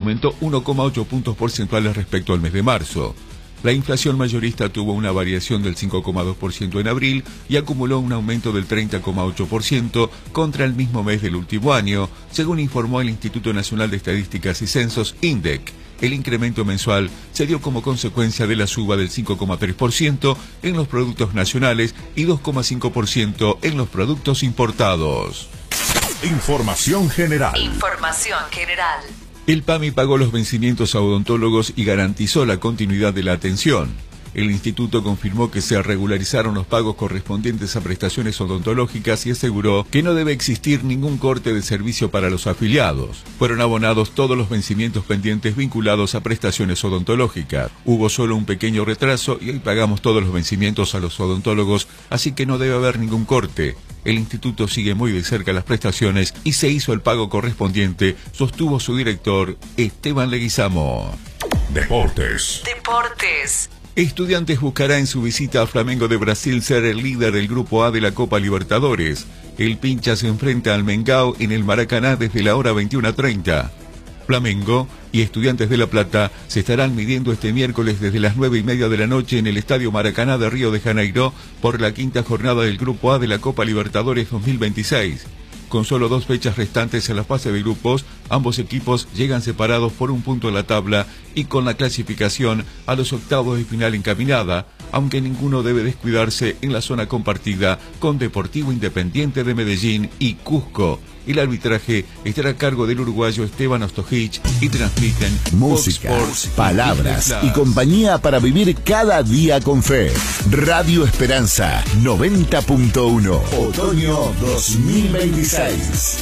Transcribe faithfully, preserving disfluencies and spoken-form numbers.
aumentó uno coma ocho puntos porcentuales respecto al mes de marzo. La inflación mayorista tuvo una variación del cinco coma dos por ciento en abril y acumuló un aumento del treinta coma ocho por ciento contra el mismo mes del último año, según informó el Instituto Nacional de Estadísticas y Censos, INDEC. El incremento mensual se dio como consecuencia de la suba del cinco coma tres por ciento en los productos nacionales y dos coma cinco por ciento en los productos importados. Información general. Información general. El PAMI pagó los vencimientos a odontólogos y garantizó la continuidad de la atención. El instituto confirmó que se regularizaron los pagos correspondientes a prestaciones odontológicas y aseguró que no debe existir ningún corte de servicio para los afiliados. Fueron abonados todos los vencimientos pendientes vinculados a prestaciones odontológicas. Hubo solo un pequeño retraso y hoy pagamos todos los vencimientos a los odontólogos, así que no debe haber ningún corte. El instituto sigue muy de cerca las prestaciones y se hizo el pago correspondiente, sostuvo su director Esteban Leguizamo. Deportes. Deportes. Estudiantes buscará en su visita a Flamengo de Brasil ser el líder del Grupo A de la Copa Libertadores. El Pincha se enfrenta al Mengao en el Maracaná desde la hora veintiuna treinta. Flamengo y Estudiantes de La Plata se estarán midiendo este miércoles desde las nueve y media de la noche en el Estadio Maracaná de Río de Janeiro por la quinta jornada del Grupo A de la Copa Libertadores dos mil veintiséis. Con solo dos fechas restantes en la fase de grupos, ambos equipos llegan separados por un punto en la tabla y con la clasificación a los octavos de final encaminada, aunque ninguno debe descuidarse en la zona compartida con Deportivo Independiente de Medellín y Cusco. El arbitraje estará a cargo del uruguayo Esteban Ostojic y transmiten música, Fox Sports, palabras y compañía para vivir cada día con fe. Radio Esperanza noventa punto uno, otoño dos mil veintiséis.